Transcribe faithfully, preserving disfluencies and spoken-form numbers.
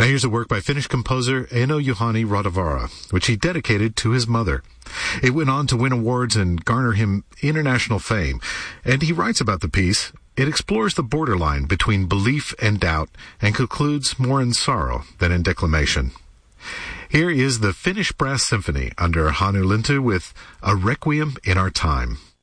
Now here's a work by Finnish composer Eino Juhani Rautavaara, which he dedicated to his mother. It went on to win awards and garner him international fame, and he writes about the piece. It explores the borderline between belief and doubt and concludes more in sorrow than in declamation. Here is the Finnish Brass Symphony under Hannu Lintu with A Requiem in Our Time.